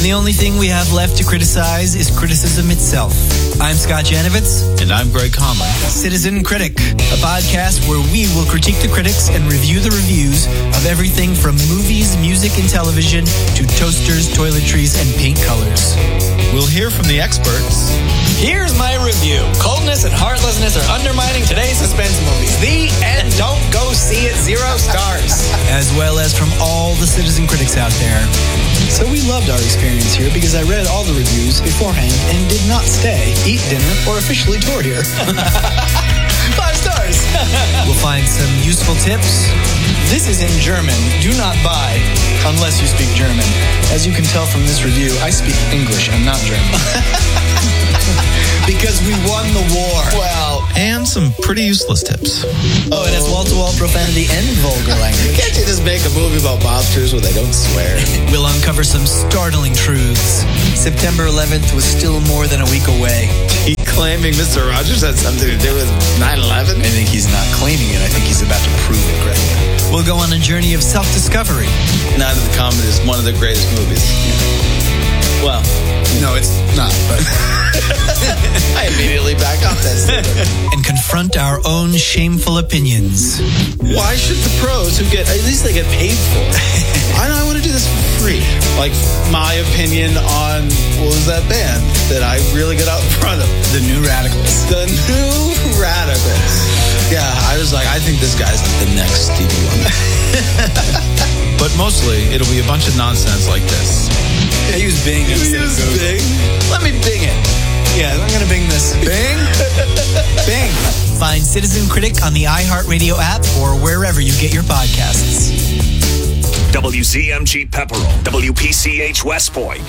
The only thing we have left to criticize is criticism itself. I'm Scott Janovitz. And I'm Greg Conley. Citizen Critic, a podcast where we will critique the critics and review the reviews of everything from movies, music, and television to toasters, toiletries, and paint colors. We'll hear from the experts. Here's my review. Coldness and heartlessness are undermining today's suspense movies. The end. Don't go see it. 0 stars. As well as from all the citizen critics out there. So we loved our experience here because I read all the reviews beforehand and did not stay, eat dinner, or officially tour here. 5 stars. We'll find some useful tips. This is in German. Do not buy unless you speak German. As you can tell from this review, I speak English and not German. Because we won the war. Well, And some pretty useless tips. Oh, it has wall-to-wall profanity and vulgar language. can't you just make a movie about mobsters where they don't swear? We'll uncover some startling truths. September 11th was still more than a week away. He claiming Mr. Rogers had something to do with 9/11? I think he's not claiming it. I think he's about to prove it, Greg. We'll go on a journey of self-discovey. Night of the Comet is one of the greatest movies. Well, No, it's not, but... I immediately back off that statement. And confront our own shameful opinions. Why should the pros who get, at least they get paid for it? I want to do this for free. Like my opinion on, what was that band that I really got out in front of? The New Radicals. The New Radicals. Yeah, I was like, I think this guy's like the next Stevie Wonder. But mostly, it'll be a bunch of nonsense like this. Yeah, use Bing instead of Google. Bing? Let me Bing it. Yeah, I'm going to Bing this. Bing? Bing. Find Citizen Critic on the iHeartRadio app or wherever you get your podcasts. WZMG Pepperell, WPCH West Point.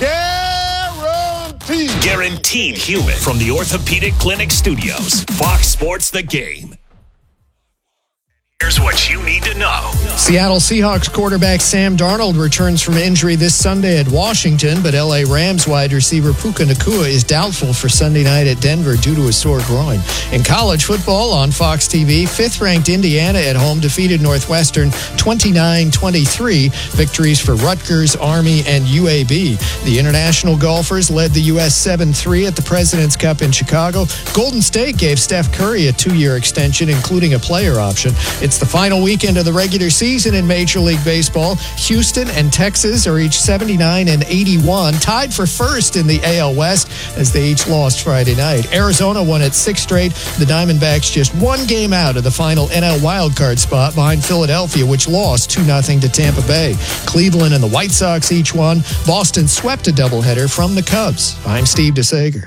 Guaranteed human from the Orthopedic Clinic Studios. Fox Sports The Game. Here's what you need to know. Seattle Seahawks quarterback Sam Darnold returns from injury this Sunday at Washington, but LA Rams wide receiver Puka Nacua is doubtful for Sunday night at Denver due to a sore groin. In college football on Fox TV, 5th-ranked Indiana at home defeated Northwestern 29-23. Victories for Rutgers, Army, and UAB. The international golfers led the U.S. 7-3 at the President's Cup in Chicago. Golden State gave Steph Curry a 2-year extension, including a player option. It's the final weekend of the regular season in Major League Baseball. Houston and Texas are each 79 and 81, tied for first in the AL West as they each lost Friday night. Arizona won its 6th straight. The Diamondbacks just 1 game out of the final NL wildcard spot behind Philadelphia, which lost 2-0 to Tampa Bay. Cleveland and the White Sox each won. Boston swept a doubleheader from the Cubs. I'm Steve DeSager.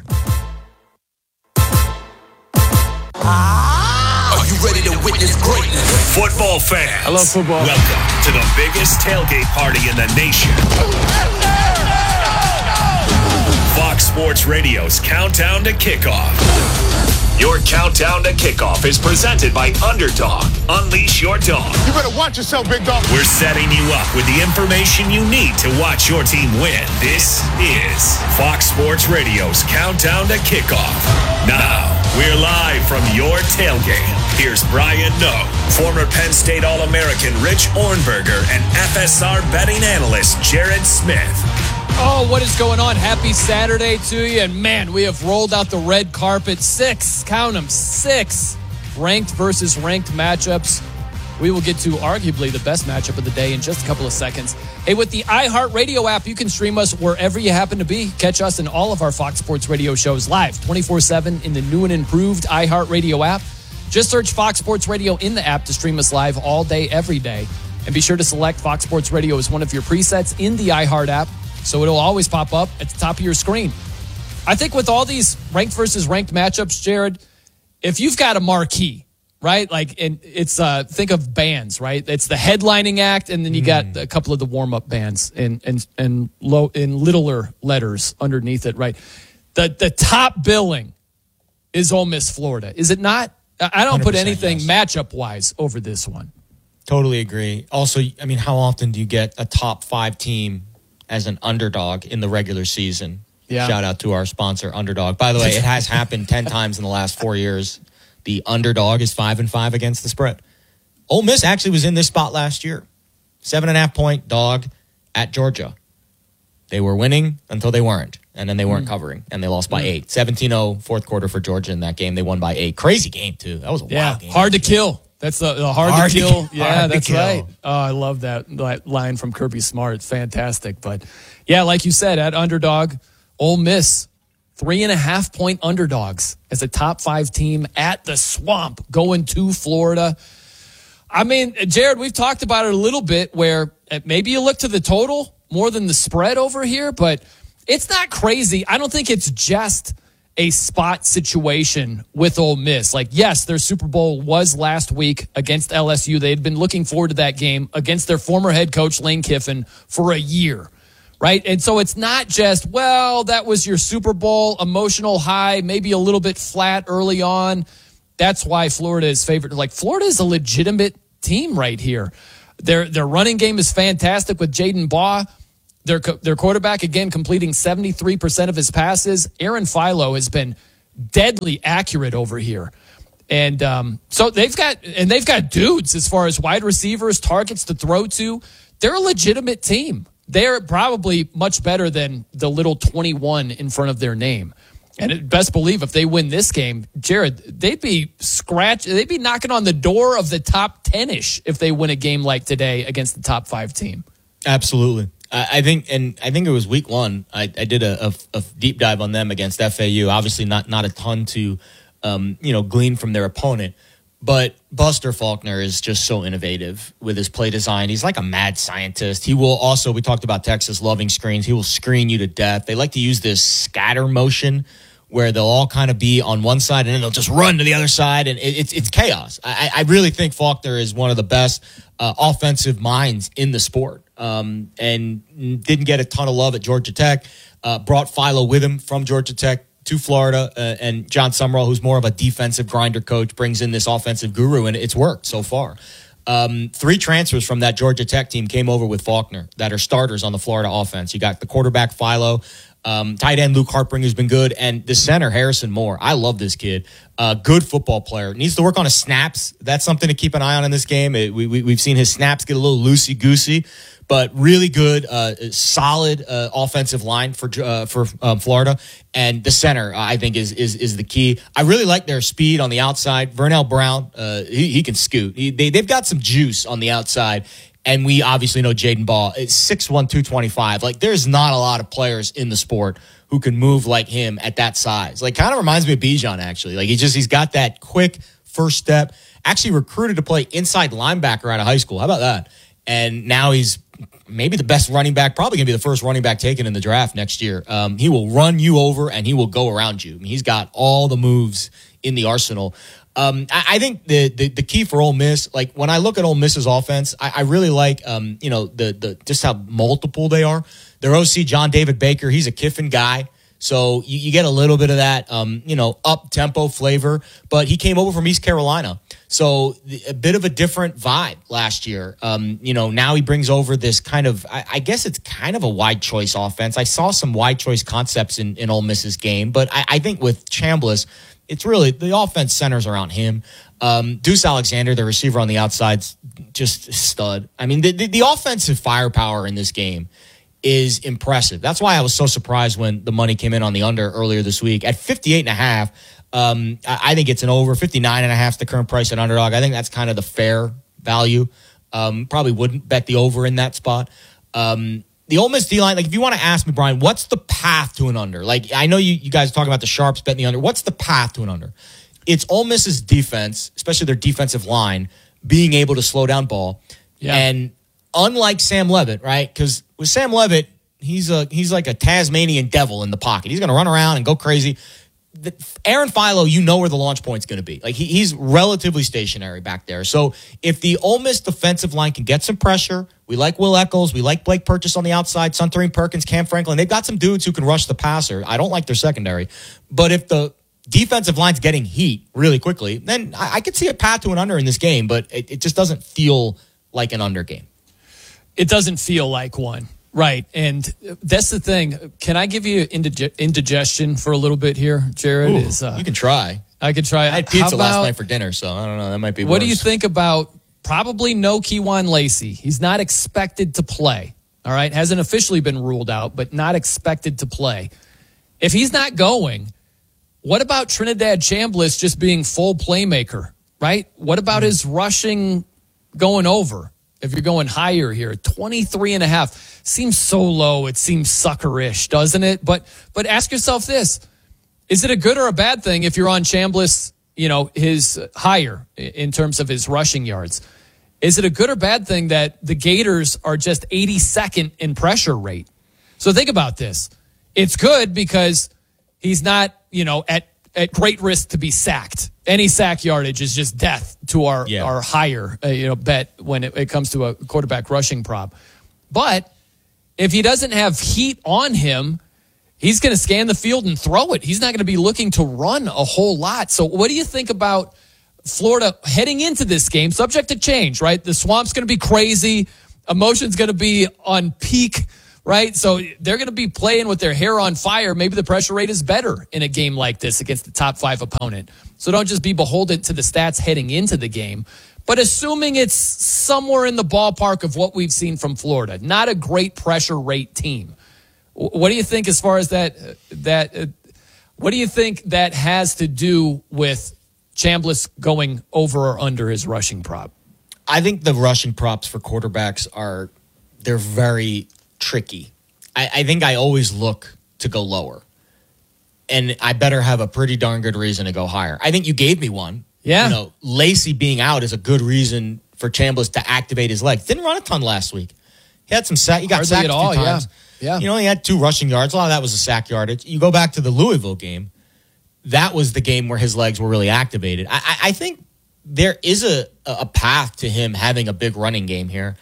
Are you ready to witness greatness? Football fans. I love football. Welcome to the biggest tailgate party in the nation. Fox Sports Radio's Countdown to Kickoff. Your Countdown to Kickoff is presented by Underdog. Unleash your dog. You better watch yourself, big dog. We're setting you up with the information you need to watch your team win. This is Fox Sports Radio's Countdown to Kickoff. Now, we're live from your tailgate. Here's Brian Noe, former Penn State All-American Rich Ornberger, and FSR betting analyst Jared Smith. Oh, what is going on? Happy Saturday to you. And man, we have rolled out the red carpet. 6, count them, 6 ranked versus ranked matchups. We will get to arguably the best matchup of the day in just a couple of seconds. Hey, with the iHeartRadio app, you can stream us wherever you happen to be. Catch us in all of our Fox Sports Radio shows live 24/7 in the new and improved iHeartRadio app. Just search Fox Sports Radio in the app to stream us live all day, every day. And be sure to select Fox Sports Radio as one of your presets in the iHeart app, so it'll always pop up at the top of your screen. I think with all these ranked versus ranked matchups, Jared, if you've got a marquee, right? Like, and it's think of bands, right? It's the headlining act, and then you got a couple of the warm-up bands and low in littler letters underneath it, right? The top billing is Ole Miss, Florida, is it not? I don't put anything matchup-wise over this one. Totally agree. Also, I mean, how often do you get a top 5 team as an underdog in the regular season? Yeah. Shout out to our sponsor, Underdog. By the way, it has happened 10 times in the last 4 years. The underdog is 5-5 against the spread. Ole Miss actually was in this spot last year. 7.5 point dog at Georgia. They were winning until they weren't, and then they weren't covering, and they lost by 8. 17-0 fourth quarter for Georgia in that game. They won by 8. Crazy game, too. That was a wild game. Hard to kill. That's the hard to kill. Yeah, that's kill. right. Oh, I love that line from Kirby Smart. It's fantastic. But, yeah, like you said, at underdog, Ole Miss, 3.5-point underdogs as a top 5 team at the Swamp going to Florida. I mean, Jared, we've talked about it a little bit where maybe you look to the total more than the spread over here, but it's not crazy. I don't think it's just a spot situation with Ole Miss. Like, yes, their Super Bowl was last week against LSU. They had been looking forward to that game against their former head coach, Lane Kiffin, for a year, right? And so it's not just, well, that was your Super Bowl emotional high, maybe a little bit flat early on. That's why Florida is favored. Like, Florida is a legitimate team right here. Their running game is fantastic with Jaden Baugh. Their quarterback, again, completing 73% of his passes. Aaron Philo has been deadly accurate over here. And so they've got dudes as far as wide receivers, targets to throw to. They're a legitimate team. They're probably much better than the little 21 in front of their name. And best believe if they win this game, Jared, they'd be knocking on the door of the top 10-ish if they win a game like today against the top 5 team. Absolutely. I think it was week 1. I did a deep dive on them against FAU. Obviously not a ton to glean from their opponent. But Buster Faulkner is just so innovative with his play design. He's like a mad scientist. He will also, we talked about Texas loving screens. He will screen you to death. They like to use this scatter motion where they'll all kind of be on one side and then they'll just run to the other side. And it's chaos. I really think Faulkner is one of the best offensive minds in the sport. And didn't get a ton of love at Georgia Tech. Brought Philo with him from Georgia Tech to Florida, and John Summerall, who's more of a defensive grinder coach, brings in this offensive guru, and it's worked so far. 3 transfers from that Georgia Tech team came over with Faulkner that are starters on the Florida offense. You got the quarterback, Philo, tight end Luke Hartbring, who's been good, and the center, Harrison Moore. I love this kid. Good football player. Needs to work on his snaps. That's something to keep an eye on in this game. We've seen his snaps get a little loosey-goosey, but really good, solid offensive line for Florida. And the center, I think, is the key. I really like their speed on the outside. Vernell Brown, he can scoot. They've got some juice on the outside. And we obviously know Jaden Baugh is 6'1", 225. Like, there's not a lot of players in the sport who can move like him at that size. Like, kind of reminds me of Bijan, actually. Like, he's got that quick first step. Actually recruited to play inside linebacker out of high school. How about that? And now he's maybe the best running back, probably going to be the first running back taken in the draft next year. He will run you over and he will go around you. I mean, he's got all the moves in the arsenal. I think the key for Ole Miss, like when I look at Ole Miss's offense, I really like, the just how multiple they are. Their OC, John David Baker, he's a Kiffin guy. So you get a little bit of that, up-tempo flavor. But he came over from East Carolina. So a bit of a different vibe last year. Now he brings over this kind of, I guess it's kind of a wide choice offense. I saw some wide choice concepts in Ole Miss's game. But I think with Chambliss, it's really the offense centers around him. Deuce Alexander, the receiver on the outside, just a stud. I mean, the offensive firepower in this game is impressive. That's why I was so surprised when the money came in on the under earlier this week at 58.5. I think it's an over. 59.5 is the current price at underdog. I think that's kind of the fair value. Probably wouldn't bet the over in that spot. The Ole Miss D-line, like if you want to ask me, Brian, what's the path to an under? Like I know you guys are talking about the sharps betting the under. What's the path to an under? It's Ole Miss's defense, especially their defensive line, being able to slow down ball. Yeah. And unlike Sam Leavitt, right? Because with Sam Leavitt, he's like a Tasmanian devil in the pocket. He's going to run around and go crazy. Aaron Philo, you know where the launch point's going to be. Like he's relatively stationary back there. So if the Ole Miss defensive line can get some pressure, we like Will Eccles, we like Blake Purchase on the outside, Suntarine Perkins, Cam Franklin. They've got some dudes who can rush the passer. I don't like their secondary. But if the defensive line's getting heat really quickly, then I could see a path to an under in this game, but it just doesn't feel like an under game. It doesn't feel like one. Right, and that's the thing. Can I give you indigestion for a little bit here, Jared? Ooh, you can try. I could try. I had pizza last night for dinner, so I don't know. That might be worse. What do you think about probably no Kejuan Lacey? He's not expected to play. All right, hasn't officially been ruled out, but not expected to play. If he's not going, what about Trinidad Chambliss just being full playmaker, right? What about his rushing going over? If you're going higher here, 23.5 seems so low. It seems suckerish, doesn't it? But ask yourself this. Is it a good or a bad thing if you're on Chambliss, his higher in terms of his rushing yards? Is it a good or bad thing that the Gators are just 82nd in pressure rate? So think about this. It's good because he's not, at great risk to be sacked. Any sack yardage is just death to our higher, bet when it comes to a quarterback rushing prop. But if he doesn't have heat on him, he's going to scan the field and throw it. He's not going to be looking to run a whole lot. So what do you think about Florida heading into this game? Subject to change, right? The swamp's going to be crazy. Emotion's going to be on peak, right? So they're going to be playing with their hair on fire. Maybe the pressure rate is better in a game like this against the top 5 opponent. So don't just be beholden to the stats heading into the game. But assuming it's somewhere in the ballpark of what we've seen from Florida, not a great pressure rate team. What do you think as far as that what do you think that has to do with Chambliss going over or under his rushing prop? I think the rushing props for quarterbacks they're very tricky. I think I always look to go lower. And I better have a pretty darn good reason to go higher. I think you gave me one. Yeah. Lacey being out is a good reason for Chambliss to activate his legs. Didn't run a ton last week. He had some sack. He got sacked a few times. Yeah. He only had 2 rushing yards. A lot of that was a sack yardage. You go back to the Louisville game. That was the game where his legs were really activated. I think there is a path to him having a big running game here.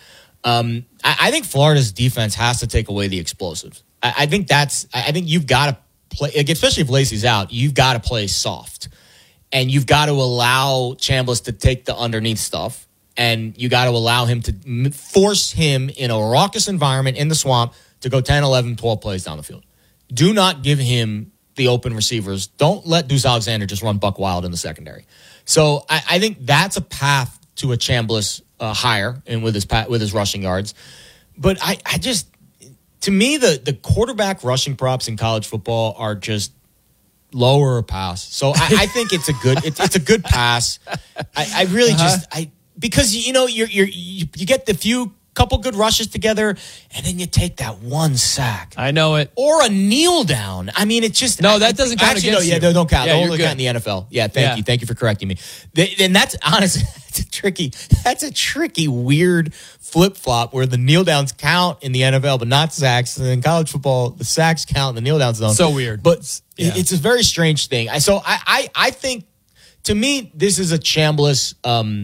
I think Florida's defense has to take away the explosives. I think you've got to play, especially if Lacey's out, you've got to play soft. And you've got to allow Chambliss to take the underneath stuff. And you got to allow him to force him in a raucous environment in the swamp to go 10, 11, 12 plays down the field. Do not give him the open receivers. Don't let Deuce Alexander just run buck wild in the secondary. So I think that's a path to a Chambliss higher and with his rushing yards. But I just, to me, the quarterback rushing props in college football are just lower or pass. So I think it's a good pass. I really because you get the couple good rushes together, and then you take that one sack. I know it. Or a kneel down. I mean, it's just... No, that doesn't count against you. Yeah, they don't count. Yeah, they only count in the NFL. Yeah, thank you. Thank you for correcting me. And that's, honestly, that's a tricky, weird flip-flop where the kneel downs count in the NFL, but not sacks. And in college football, the sacks count and the kneel downs don't. So weird. But it's a very strange thing. So I think, to me, this is a Chambliss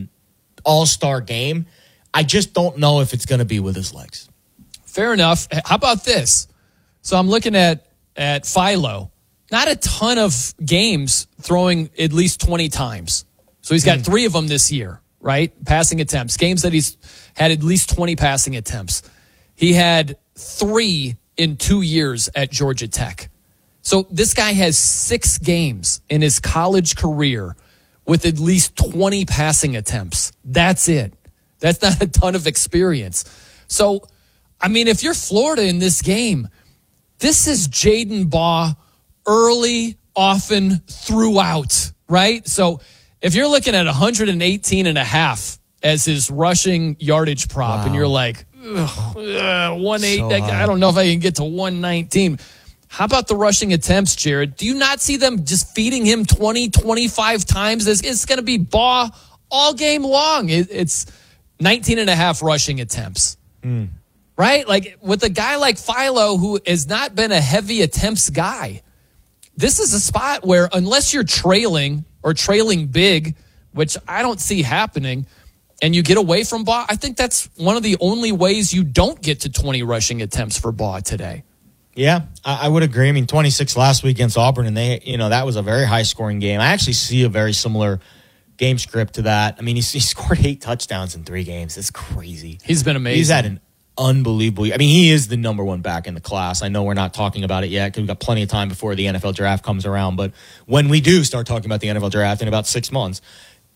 all-star game. I just don't know if it's going to be with his legs. Fair enough. How about this? So I'm looking at Philo. Not a ton of games throwing at least 20 times. So he's got 3 of them this year, right? Passing attempts. Games that he's had at least 20 passing attempts. He had 3 in 2 years at Georgia Tech. So this guy has 6 games in his college career with at least 20 passing attempts. That's it. That's not a ton of experience. So, I mean, if you're Florida in this game, this is Jaden Baugh early, often, throughout, right? So if you're looking at 118.5 as his rushing yardage prop, and you're like, 1.8, I don't know if I can get to 119. How about the rushing attempts, Jared? Do you not see them just feeding him 20, 25 times? It's going to be Baugh all game long. It's 19.5 rushing attempts, right? Like with a guy like Philo, who has not been a heavy attempts guy, this is a spot where unless you're trailing or trailing big, which I don't see happening, and you get away from Baugh, I think that's one of the only ways you don't get to 20 rushing attempts for Baugh today. Yeah, I would agree. I mean, 26 last week against Auburn, and that was a very high scoring game. I actually see a very similar game script to that. I mean, he scored 8 touchdowns in 3 games. It's crazy. He's been amazing. He's had an unbelievable... I mean, he is the number 1 back in the class. I know we're not talking about it yet because we've got plenty of time before the NFL draft comes around. But when we do start talking about the NFL draft in about 6 months,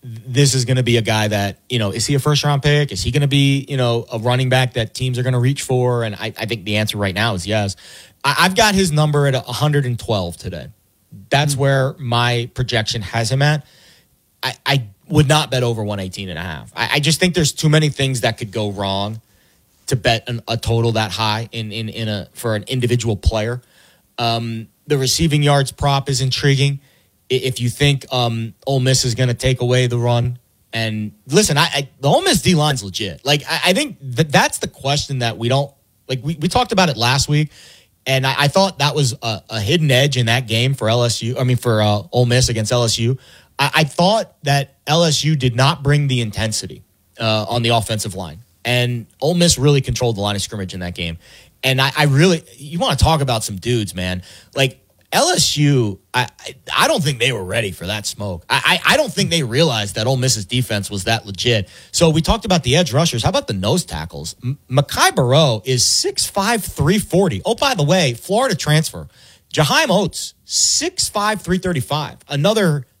this is going to be a guy that, is he a first round pick? Is he going to be, a running back that teams are going to reach for? And I think the answer right now is yes. I've got his number at 112 today. That's where my projection has him at. I would not bet over 118.5. I just think there's too many things that could go wrong to bet a total that high for an individual player. The receiving yards prop is intriguing. If you think Ole Miss is going to take away the run, and listen, the Ole Miss D-line's legit. Like, I think that's the question that we don't like. We talked about it last week, and I thought that was a hidden edge in that game for LSU. I mean, for Ole Miss against LSU. I thought that LSU did not bring the intensity on the offensive line, and Ole Miss really controlled the line of scrimmage in that game. And you want to talk about some dudes, man. Like, LSU, I don't think they were ready for that smoke. I don't think they realized that Ole Miss's defense was that legit. So we talked about the edge rushers. How about the nose tackles? Mekhi Barrow is 6'5", 340. Oh, by the way, Florida transfer. Jaheim Oates, 6'5", 335. Another